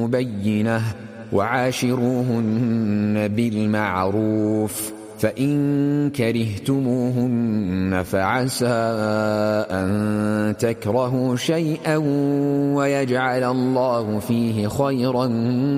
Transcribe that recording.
بينة وعاشروهن بالمعروف فإن كرهتموهن فعسى أن تكرهوا شيئا ويجعل الله فيه خيرا